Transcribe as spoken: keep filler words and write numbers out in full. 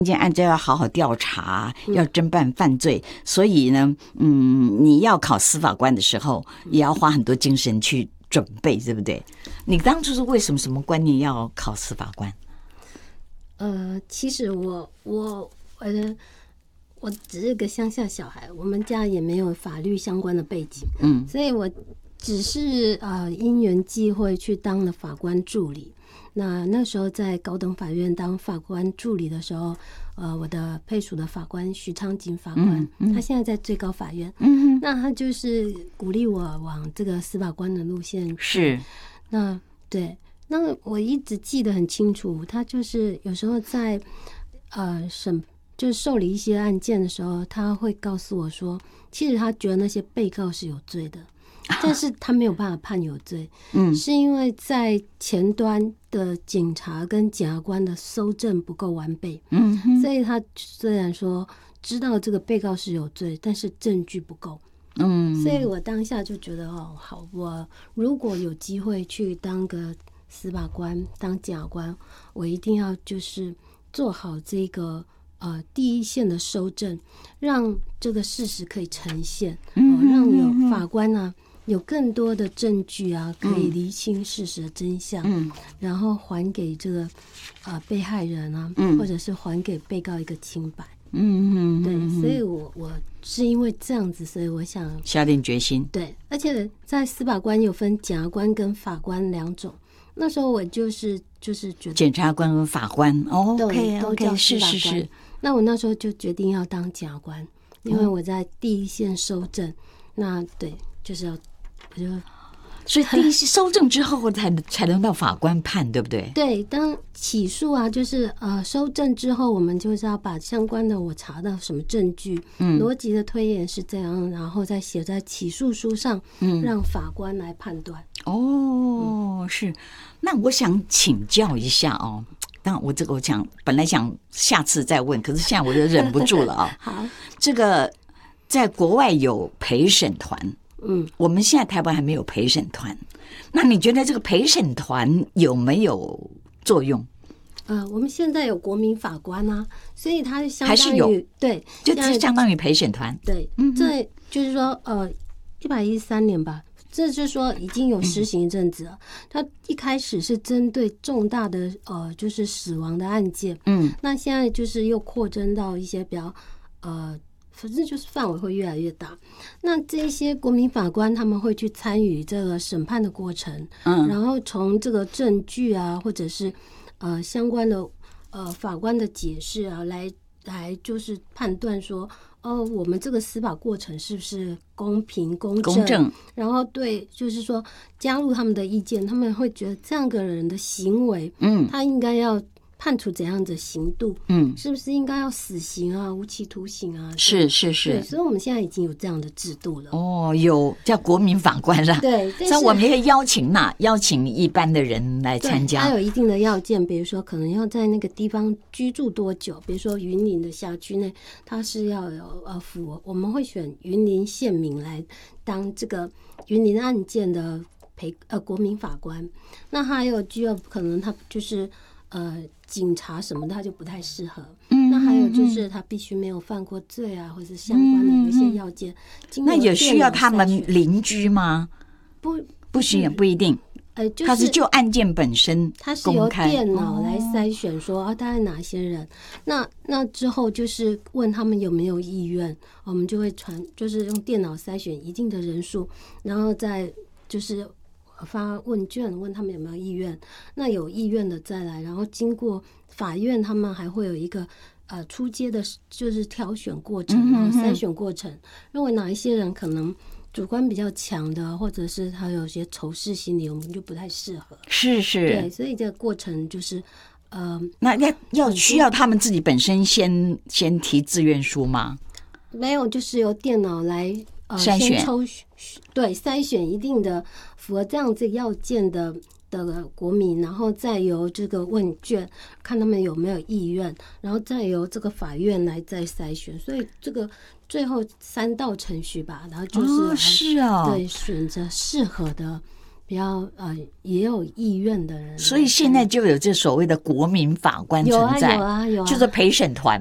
这件案件要好好调查，要侦办犯罪，所以呢，嗯，你要考司法官的时候，也要花很多精神去准备，对不对？你当初是为什么什么观念要考司法官？ 呃，其实我我呃，我只是个乡下小孩，我们家也没有法律相关的背景，嗯，所以我只是呃因缘际会去当了法官助理。那那时候在高等法院当法官助理的时候，呃，我的配属的法官徐昌景法官，嗯嗯、他现在在最高法院，嗯，那他就是鼓励我往这个司法官的路线去。 是， 那对，那我一直记得很清楚，他就是有时候在呃审，就是受理一些案件的时候，他会告诉我说，其实他觉得那些被告是有罪的。但是他没有办法判有罪，嗯，是因为在前端的警察跟检察官的搜证不够完备，嗯，所以他虽然说知道这个被告是有罪，但是证据不够，嗯，所以我当下就觉得哦，好，我如果有机会去当个司法官、当检察官，我一定要就是做好这个呃第一线的搜证，让这个事实可以呈现，嗯哦、让有法官啊。有更多的证据啊，可以厘清事实的真相，嗯，然后还给这个呃被害人啊，嗯，或者是还给被告一个清白，嗯嗯，对，所以我我是因为这样子，所以我想下定决心， 对，而且在司法官有分检察官跟法官两种，那时候我就是就是觉得检察官跟法官，哦 ，OK OK， 是是是， 那我那时候就决定要当检察官，因为我在第一线搜证，那对，就是要。我就所以第一搜证之后才才能到法官判，对不对？ 对，当起诉啊，就是呃搜证之后，我们就是要把相关的我查到什么证据，嗯，逻辑的推演是这样，然后再写在起诉书上，嗯，让法官来判断。 哦，嗯、是。那我想请教一下哦，当然我这个我讲本来想下次再问，可是现在我就忍不住了啊、 哦。好， 这个在国外有陪审团。嗯，我们现在台湾还没有陪审团，那你觉得这个陪审团有没有作用？ 呃，我们现在有国民法官啊，所以它相当于还是有对， 就相当于陪审团。 对，嗯，这就是说，呃，一百一十三年吧，这就是说已经有实行一阵子了。它一开始是针对重大的呃，就是死亡的案件，嗯，那现在就是又扩增到一些比较呃。反正就是范围会越来越大。那这些国民法官他们会去参与这个审判的过程，嗯，然后从这个证据啊，或者是呃相关的呃法官的解释啊，来来就是判断说，哦，我们这个司法过程是不是公平公正？ 公正。 然后对，就是说加入他们的意见，他们会觉得这样个人的行为，嗯，他应该要判处怎样的刑度？嗯，是不是应该要死刑啊、无期徒刑啊？ 是是是。 对，所以我们现在已经有这样的制度了。 哦，有叫国民法官啦。 对， 所以我们也会邀请呐，邀请一般的人来参加。 它有一定的要件，比如说可能要在那个地方居住多久，比如说云林的辖区内，它是要有呃符合，我们会选云林县民来当这个云林案件的陪呃国民法官。那还有具有可能他就是呃。警察什么的他就不太适合，嗯，那还有就是他必须没有犯过罪啊，或者相关的有一些要件。嗯、 那也需要他们邻居吗？ 不， 不需要，不一定。 呃，就是他是就案件本身， 他是由电脑来筛选说啊，大概哪些人。那那之后就是问他们有没有意愿，我们就会传，就是用电脑筛选一定的人数，然后再就是。发问卷问他们有没有意愿，那有意愿的再来，然后经过法院，他们还会有一个呃初阶的，就是挑选过程，然后筛选过程，认为哪一些人可能主观比较强的，或者是他有些仇视心理，我们就不太适合。 是是， 对，所以这个过程就是呃， 那要要需要他们自己本身先先提志愿书吗？ 没有，就是由电脑来。呃， 筛选先抽对筛选一定的符合这样子要件的的国民，然后再由这个问卷看他们有没有意愿，然后再由这个法院来再筛选。所以这个最后三道程序吧，然后就是、 哦、是哦， 对，选择适合的， 比较呃也有意愿的人。 所以现在就有这所谓的国民法官存在， 有啊有啊有啊， 就是陪审团